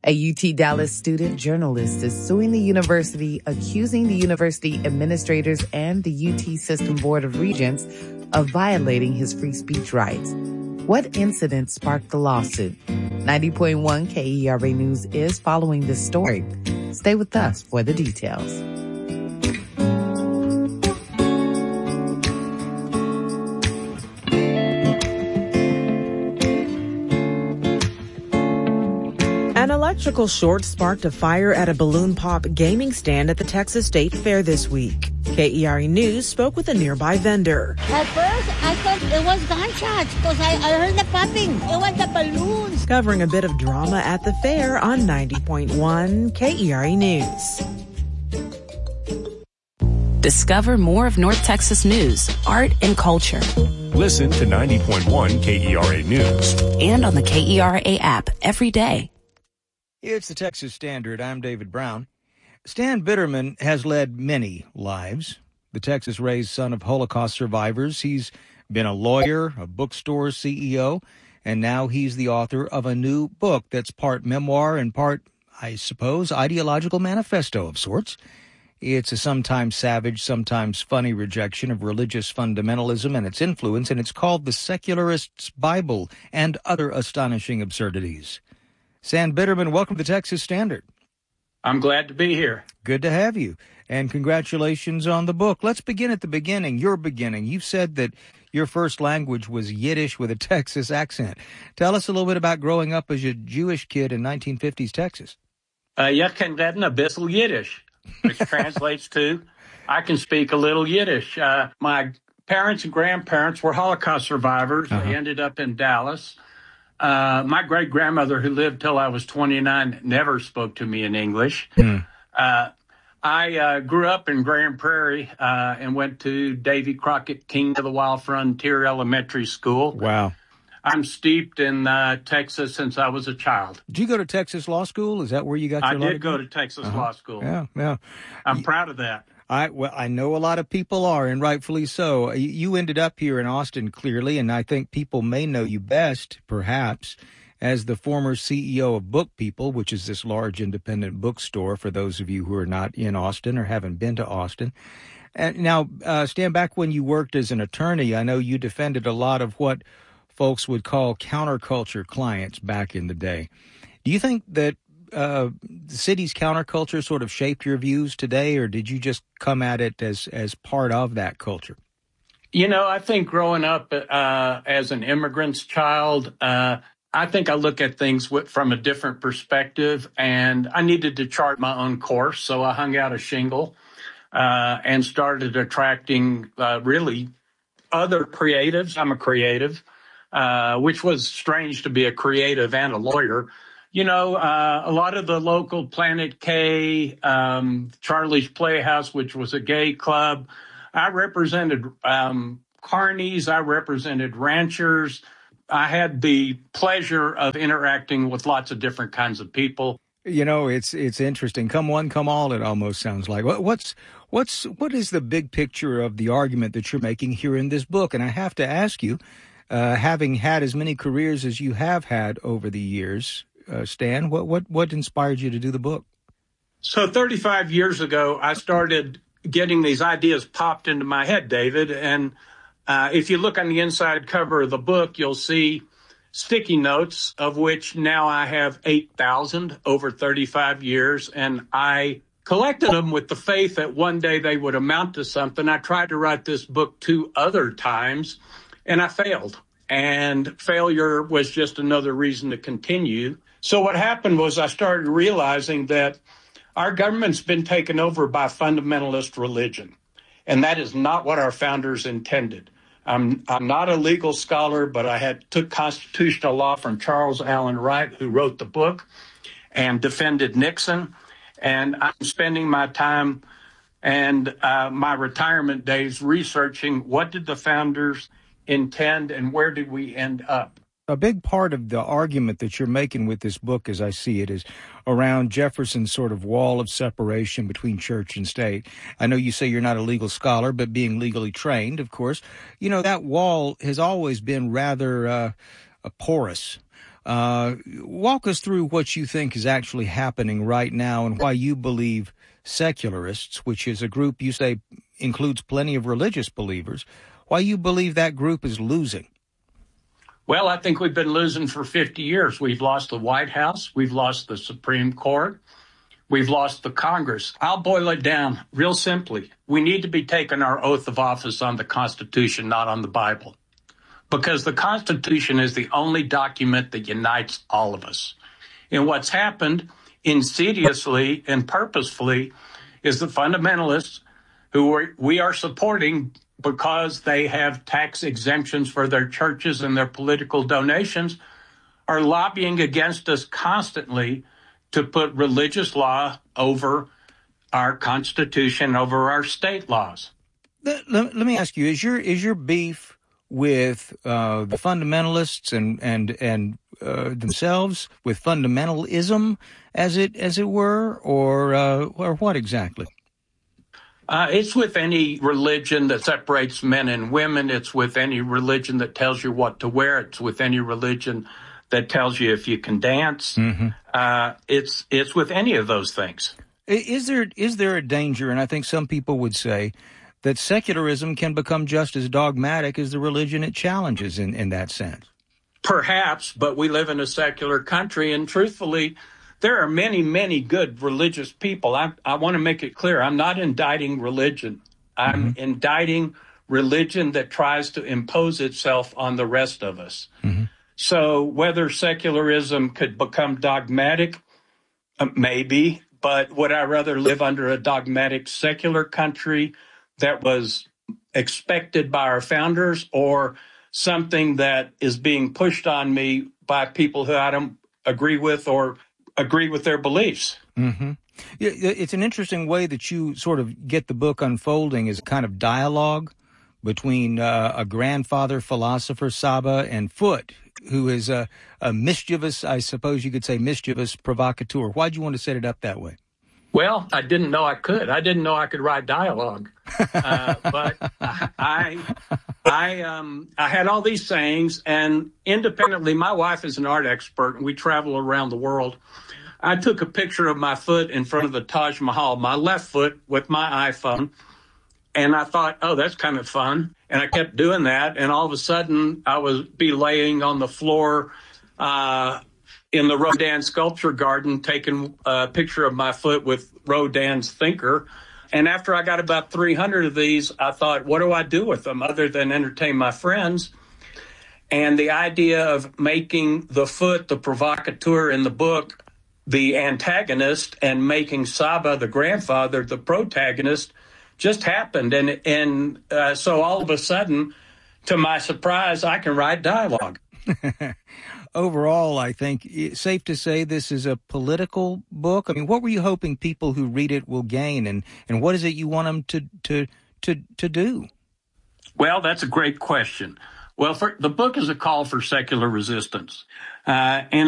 A UT Dallas student journalist is suing the university, accusing the university administrators and the UT System Board of Regents of violating his free speech rights. What incident sparked the lawsuit? 90.1 KERA News is following this story. Stay with us for the details. An electrical short sparked a fire at a balloon pop gaming stand at the Texas State Fair this week. KERA News spoke with a nearby vendor. At first, I thought it was gunshots because I heard the popping. It was the balloons. Covering a bit of drama at the fair on 90.1 KERA News. Discover more of North Texas news, art, and culture. Listen to 90.1 KERA News. And on the KERA app every day. It's the Texas Standard. I'm David Brown. Stan Bitterman has led many lives. The Texas-raised son of Holocaust survivors, he's been a lawyer, a bookstore CEO, and now he's the author of a new book that's part memoir and part, I suppose, ideological manifesto of sorts. It's a sometimes savage, sometimes funny rejection of religious fundamentalism and its influence, and it's called The Secularist's Bible and Other Astonishing Absurdities. Stan Bitterman, welcome to the Texas Standard. I'm glad to be here. Good to have you, and congratulations on the book. Let's begin at the beginning, your beginning. You've said that your first language was Yiddish with a Texas accent. Tell us a little bit about growing up as a Jewish kid in 1950s Texas. Jag kan reden a bissel Yiddish, which translates to, I can speak a little Yiddish. My parents and grandparents were Holocaust survivors. They ended up in Dallas. My great-grandmother, who lived till I was 29, never spoke to me in English. I grew up in Grand Prairie and went to Davy Crockett King of the Wild Frontier Elementary School. Wow. I'm steeped in Texas since I was a child. Did you go to Texas Law School? Is that where you got your law degree? I did go to Texas Law School. Yeah. I'm proud of that. I know a lot of people are, and rightfully so. You ended up here in Austin, clearly, and I think people may know you best, perhaps, as the former CEO of Book People, which is this large independent bookstore for those of you who are not in Austin or haven't been to Austin. And now, Stan, back when you worked as an attorney, I know you defended a lot of what folks would call counterculture clients back in the day. Do you think that the city's counterculture sort of shaped your views today, or did you just come at it as part of that culture? You know, I think growing up as an immigrant's child, I think I look at things from a different perspective, and I needed to chart my own course, so I hung out a shingle and started attracting really other creatives. I'm a creative, which was strange to be a creative and a lawyer. You know, a lot of the local Planet K, Charlie's Playhouse, which was a gay club. I represented carnies. I represented ranchers. I had the pleasure of interacting with lots of different kinds of people. You know, it's interesting. Come one, come all, it almost sounds like. What is the big picture of the argument that you're making here in this book? And I have to ask you, having had as many careers as you have had over the years, Stan, what inspired you to do the book? So 35 years ago, I started getting these ideas popped into my head, David. And if you look on the inside cover of the book, you'll see sticky notes, of which now I have 8,000 over 35 years. And I collected them with the faith that one day they would amount to something. I tried to write this book 2 other times, and I failed. And failure was just another reason to continue. So what happened was I started realizing that our government's been taken over by fundamentalist religion, and that is not what our founders intended. I'm not a legal scholar, but I took constitutional law from Charles Allen Wright, who wrote the book and defended Nixon. And I'm spending my time and my retirement days researching what did the founders intend and where did we end up. A big part of the argument that you're making with this book, as I see it, is around Jefferson's sort of wall of separation between church and state. I know you say you're not a legal scholar, but being legally trained, of course, you know, that wall has always been rather porous. Walk us through what you think is actually happening right now and why you believe secularists, which is a group you say includes plenty of religious believers, why you believe that group is losing. Well, I think we've been losing for 50 years. We've lost the White House. We've lost the Supreme Court. We've lost the Congress. I'll boil it down real simply. We need to be taking our oath of office on the Constitution, not on the Bible, because the Constitution is the only document that unites all of us. And what's happened insidiously and purposefully is the fundamentalists who we are supporting because they have tax exemptions for their churches and their political donations are lobbying against us constantly to put religious law over our Constitution, over our state laws. Let me ask you, is your beef with the fundamentalists and themselves, with fundamentalism, as it were, or what exactly? It's with any religion that separates men and women. It's with any religion that tells you what to wear. It's with any religion that tells you if you can dance. Mm-hmm. It's with any of those things. Is there a danger, and I think some people would say, that secularism can become just as dogmatic as the religion it challenges in that sense? Perhaps, but we live in a secular country, and truthfully, there are many, many good religious people. I want to make it clear, I'm not indicting religion. I'm indicting religion that tries to impose itself on the rest of us. Mm-hmm. So whether secularism could become dogmatic, maybe, but would I rather live under a dogmatic secular country that was expected by our founders, or something that is being pushed on me by people who I don't agree with or agree with their beliefs? Mm-hmm. It's an interesting way that you sort of get the book unfolding as a kind of dialogue between a grandfather philosopher, Saba, and Foote, who is a mischievous, I suppose you could say, mischievous provocateur. Why'd you want to set it up that way? Well, I didn't know I could. I didn't know I could write dialogue. But I had all these sayings, and independently, my wife is an art expert, and we travel around the world. I took a picture of my foot in front of the Taj Mahal, my left foot, with my iPhone, and I thought, oh, that's kind of fun. And I kept doing that, and all of a sudden, I would be laying on the floor in the Rodin Sculpture Garden, taking a picture of my foot with Rodin's Thinker. And after I got about 300 of these, I thought, what do I do with them other than entertain my friends? And the idea of making the Foot, the provocateur in the book, the antagonist, and making Saba, the grandfather, the protagonist, just happened. And so all of a sudden, to my surprise, I can write dialogue. Overall, I think it's safe to say this is a political book. I mean, what were you hoping people who read it will gain, and what is it you want them to do? Well, that's a great question. Well, the book is a call for secular resistance, and